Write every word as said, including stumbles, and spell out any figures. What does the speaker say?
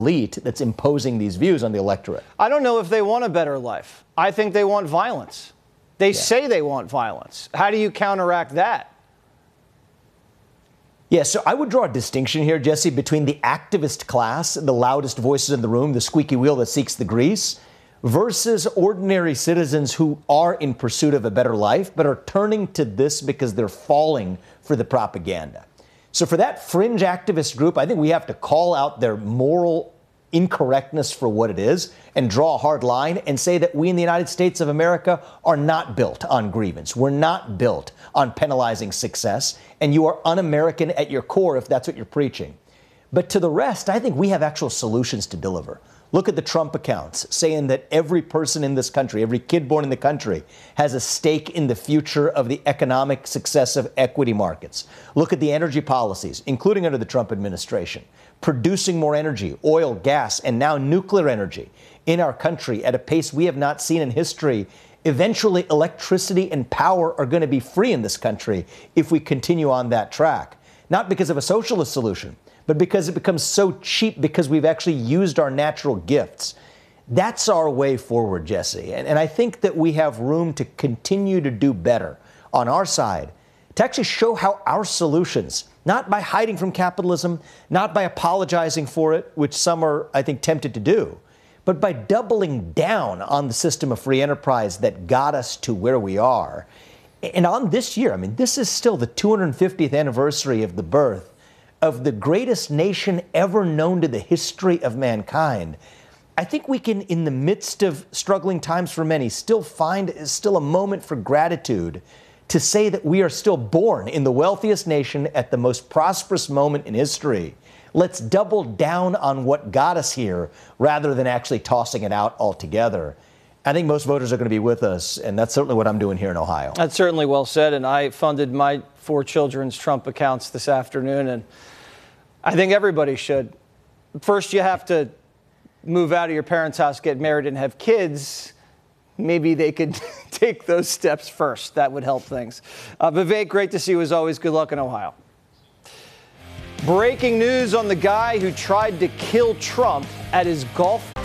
elite that's imposing these views on the electorate. I don't know if they want a better life. I think they want violence. They yeah. say they want violence. How do you counteract that? Yeah, so I would draw a distinction here, Jesse, between the activist class, the loudest voices in the room, the squeaky wheel that seeks the grease, versus ordinary citizens who are in pursuit of a better life, but are turning to this because they're falling for the propaganda. So for that fringe activist group, I think we have to call out their moral incorrectness for what it is and draw a hard line and say that we in the United States of America are not built on grievance. We're not built on penalizing success, and you are un-American at your core if that's what you're preaching. But to the rest, I think we have actual solutions to deliver. Look at the Trump accounts saying that every person in this country, every kid born in the country, has a stake in the future of the economic success of equity markets. Look at the energy policies, including under the Trump administration, producing more energy, oil, gas, and now nuclear energy in our country at a pace we have not seen in history. Eventually, electricity and power are going to be free in this country if we continue on that track. Not because of a socialist solution, but because it becomes so cheap because we've actually used our natural gifts. That's our way forward, Jesse. And, and I think that we have room to continue to do better on our side, to actually show how our solutions, not by hiding from capitalism, not by apologizing for it, which some are, I think, tempted to do, but by doubling down on the system of free enterprise that got us to where we are. And on this year, I mean, this is still the two hundred fiftieth anniversary of the birth of the greatest nation ever known to the history of mankind. I think we can, in the midst of struggling times for many, still find still a moment for gratitude to say that we are still born in the wealthiest nation at the most prosperous moment in history. Let's double down on what got us here rather than actually tossing it out altogether. I think most voters are going to be with us, and that's certainly what I'm doing here in Ohio. That's certainly well said, and I funded my four children's Trump accounts this afternoon, and I think everybody should. First, you have to move out of your parents' house, get married, and have kids. Maybe they could take those steps first. That would help things. Uh, Vivek, great to see you as always. Good luck in Ohio. Breaking news on the guy who tried to kill Trump at his golf